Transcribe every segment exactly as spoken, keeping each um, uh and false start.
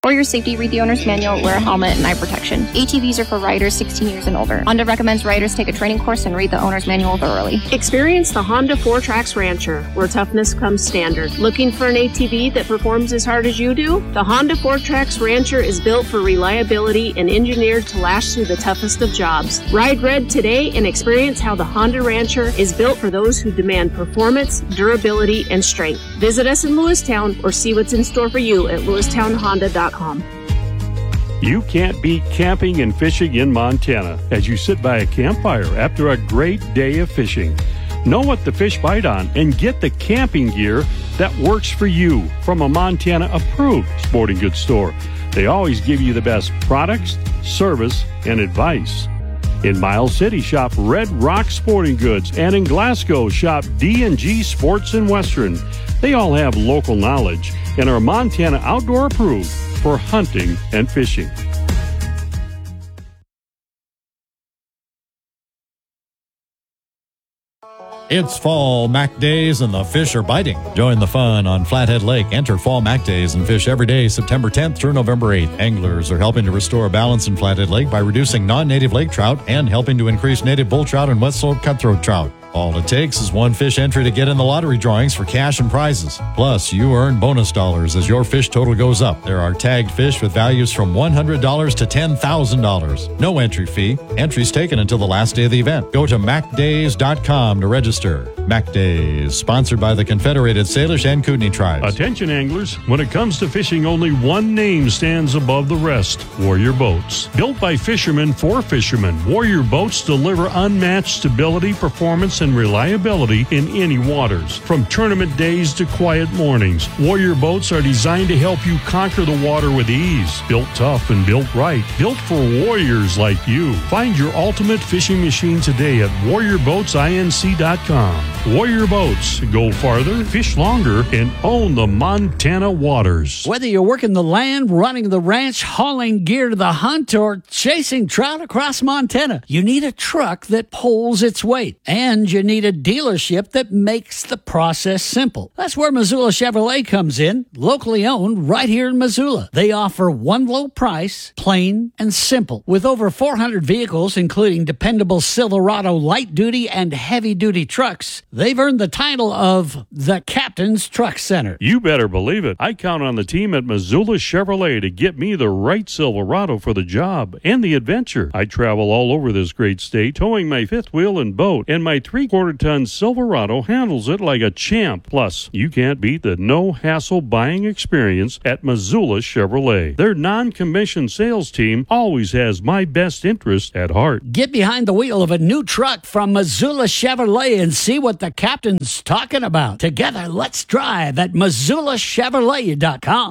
For your safety, read the owner's manual, wear a helmet, and eye protection. A T Vs are for riders sixteen years and older. Honda recommends riders take a training course and read the owner's manual thoroughly. Experience the Honda four Tracks Rancher, where toughness comes standard. Looking for an A T V that performs as hard as you do? The Honda four Tracks Rancher is built for reliability and engineered to last through the toughest of jobs. Ride red today and experience how the Honda Rancher is built for those who demand performance, durability, and strength. Visit us in Lewistown or see what's in store for you at lewistown honda dot com. You can't beat camping and fishing in Montana as you sit by a campfire after a great day of fishing. Know what the fish bite on and get the camping gear that works for you from a Montana-approved sporting goods store. They always give you the best products, service, and advice. In Miles City, shop Red Rock Sporting Goods, and in Glasgow, shop D and G Sports and Western. They all have local knowledge and are Montana outdoor approved for hunting and fishing. It's Fall Mac Days and the fish are biting. Join the fun on Flathead Lake. Enter Fall Mac Days and fish every day September tenth through November eighth. Anglers are helping to restore balance in Flathead Lake by reducing non-native lake trout and helping to increase native bull trout and wet slope cutthroat trout. All it takes is one fish entry to get in the lottery drawings for cash and prizes. Plus, you earn bonus dollars as your fish total goes up. There are tagged fish with values from one hundred dollars to ten thousand dollars. No entry fee. Entries taken until the last day of the event. Go to mac days dot com to register. Mac Days, sponsored by the Confederated Salish and Kootenai Tribes. Attention anglers, when it comes to fishing, only one name stands above the rest: Warrior Boats. Built by fishermen for fishermen, Warrior Boats deliver unmatched stability, performance, and reliability in any waters. From tournament days to quiet mornings, Warrior Boats are designed to help you conquer the water with ease. Built tough and built right. Built for warriors like you. Find your ultimate fishing machine today at warrior boats inc dot com. Warrior Boats. Go farther, fish longer, and own the Montana waters. Whether you're working the land, running the ranch, hauling gear to the hunt, or chasing trout across Montana, you need a truck that pulls its weight. And you need a dealership that makes the process simple. That's where Missoula Chevrolet comes in, locally owned right here in Missoula. They offer one low price, plain and simple. With over four hundred vehicles, including dependable Silverado light-duty and heavy-duty trucks, they've earned the title of the Captain's Truck Center. You better believe it. I count on the team at Missoula Chevrolet to get me the right Silverado for the job and the adventure. I travel all over this great state, towing my fifth wheel and boat, and my three-quarter ton Silverado handles it like a champ. Plus, you can't beat the no-hassle buying experience at Missoula Chevrolet. Their non-commissioned sales team always has my best interest at heart. Get behind the wheel of a new truck from Missoula Chevrolet and see what the captain's talking about. Together, let's drive at missoula chevrolet dot com.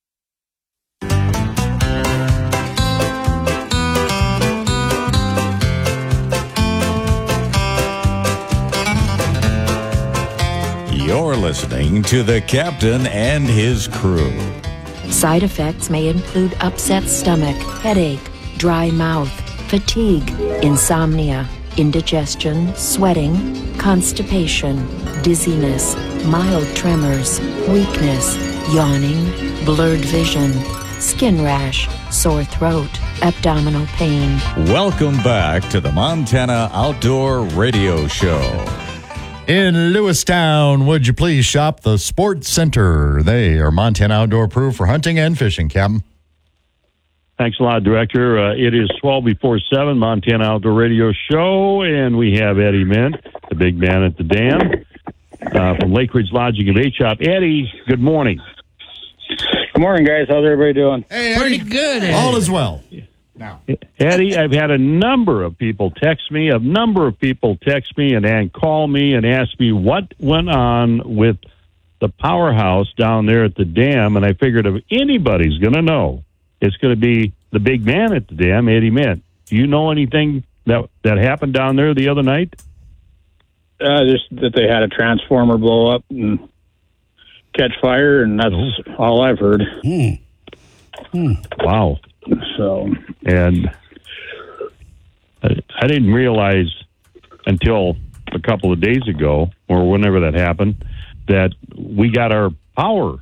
You're listening to the Captain and his crew. Side effects may include upset stomach, headache, dry mouth, fatigue, insomnia, indigestion, sweating, constipation, dizziness, mild tremors, weakness, yawning, blurred vision, skin rash, sore throat, abdominal pain. Welcome back to the Montana Outdoor Radio Show. In Lewistown, would you please shop the Sports Center? They are Montana outdoor approved for hunting and fishing, Captain. Thanks a lot, Director. Uh, it is twelve before seven, Montana Outdoor Radio Show, and we have Eddie Mint, the big man at the dam, uh, from Lake Ridge Lodging and Bait Shop. Eddie, good morning. Good morning, guys. How's everybody doing? Hey, Pretty good, Eddie. All is well. Now, Eddie, I've had a number of people text me, a number of people text me and, and call me and ask me what went on with the powerhouse down there at the dam, and I figured if anybody's going to know, it's going to be the big man at the dam, Eddie Mint. Do you know anything that that happened down there the other night? Uh, just that they had a transformer blow up and catch fire, and that's oh. all I've heard. Mm. Mm. Wow. So, and I, I didn't realize until a couple of days ago, or whenever that happened, that we got our power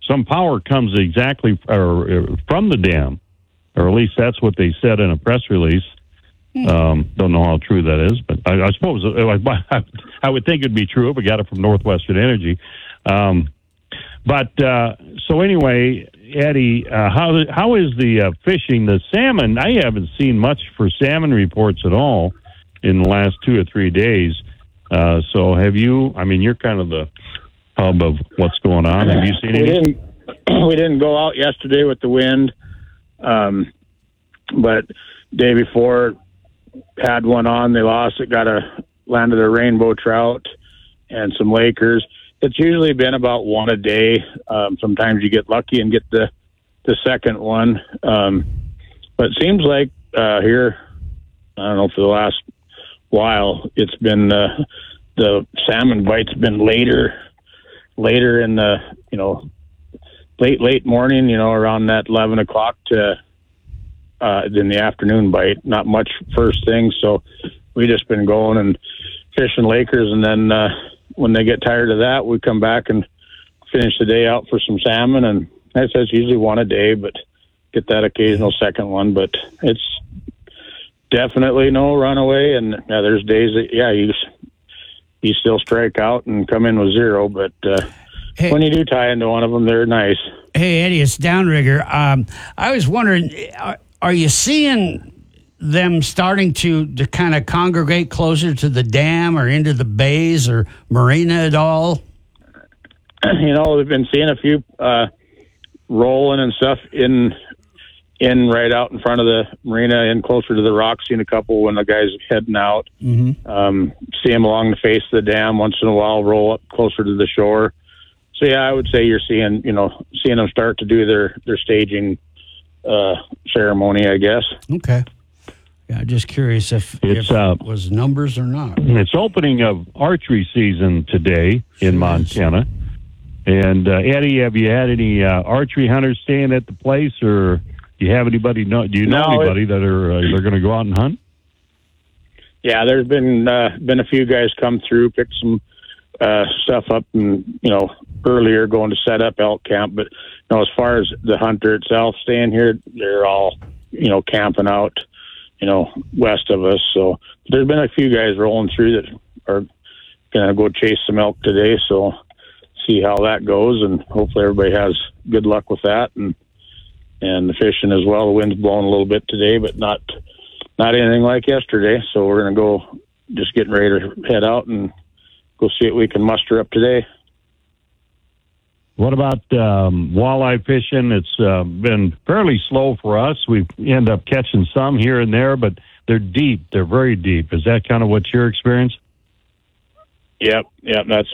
some power comes exactly or, from the dam, or at least that's what they said in a press release. Um, don't know how true that is, but I, I suppose I, I would think it'd be true if we got it from Northwestern Energy. Um, but uh, so anyway, Eddie, uh, how how is the uh, fishing? The salmon, I haven't seen much for salmon reports at all in the last two or three days. Uh, so have you? I mean, you're kind of the hub of what's going on. Have you seen we anything? Didn't, we didn't go out yesterday with the wind, um, but day before had one on. They lost it. Got a landed a rainbow trout and some Lakers. It's usually been about one a day. Um, sometimes you get lucky and get the the second one, um, but it seems like uh, here, I don't know, for the last while, it's been uh, the salmon bite's been later, later in the you know late late morning, you know, around that eleven o'clock to uh, in the afternoon bite. Not much first thing, so we just been going and fishing Lakers, and then uh, when they get tired of that, we come back and finish the day out for some salmon, and that's, that's usually one a day, but get that occasional second one. But it's definitely no runaway, and yeah, there's days that yeah you you still strike out and come in with zero, but uh, hey, when you do tie into one of them, they're nice. Hey Eddie, it's Downrigger. Um, I was wondering, are, are you seeing them starting to, to kind of congregate closer to the dam or into the bays or marina at all? You know, we've been seeing a few uh, rolling and stuff in in right out in front of the marina and closer to the rocks. Seen a couple when the guys are heading out. Mm-hmm. Um, see them along the face of the dam once in a while, roll up closer to the shore. So yeah, I would say you're seeing, you know, seeing them start to do their their staging uh, ceremony, I guess. Okay. Yeah, just curious if, It's, if uh, it was numbers or not. It's opening of archery season today in Sure Montana. And uh, Eddie, have you had any uh, archery hunters staying at the place, or do you have anybody? Know, do you know No, anybody that are uh, they're going to go out and hunt? Yeah, there's been uh, been a few guys come through, pick some uh, stuff up, and you know, earlier going to set up elk camp. But you know, as far as the hunter itself staying here, they're all you know camping out, you know, west of us. So there's been a few guys rolling through that are going to go chase some elk today. So see how that goes, and hopefully everybody has good luck with that, and and the fishing as well. The wind's blowing a little bit today, but not not anything like yesterday. So we're going to go, just getting ready to head out and go see what we can muster up today. What about um, walleye fishing? It's uh, been fairly slow for us. We end up catching some here and there, but they're deep. They're very deep. Is that kind of what your experience? Yep, yep. That's